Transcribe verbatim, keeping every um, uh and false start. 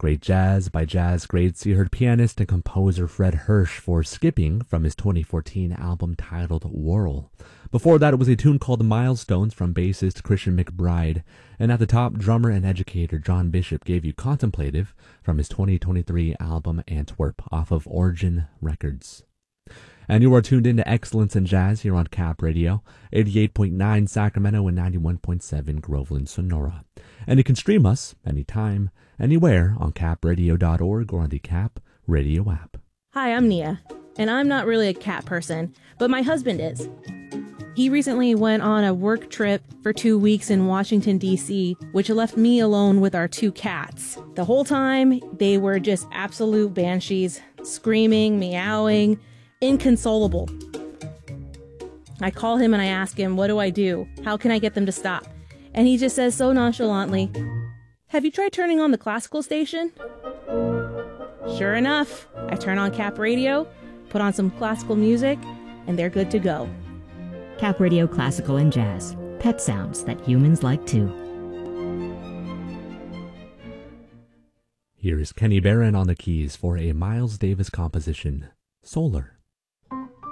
Great Jazz by Jazz Greats. You heard pianist and composer Fred Hirsch for Skipping from his twenty fourteen album titled Whirl. Before that, it was a tune called Milestones from bassist Christian McBride. And at the top, drummer and educator John Bishop gave you Contemplative from his twenty twenty-three album Antwerp off of Origin Records. And you are tuned into Excellence in Jazz here on Cap Radio, eighty-eight point nine Sacramento and ninety-one point seven Groveland, Sonora. And you can stream us anytime, anywhere on cap radio dot org or on the Cap Radio app. Hi, I'm Nia, and I'm not really a cat person, but my husband is. He recently went on a work trip for two weeks in Washington, D C, which left me alone with our two cats. The whole time, they were just absolute banshees, screaming, meowing, inconsolable. I call him and I ask him, what do I do? How can I get them to stop? And he just says so nonchalantly, have you tried turning on the classical station? Sure enough, I turn on Cap Radio, put on some classical music, and they're good to go. Cap Radio Classical and Jazz. Pet sounds that humans like too. Here is Kenny Barron on the keys for a Miles Davis composition, Solar.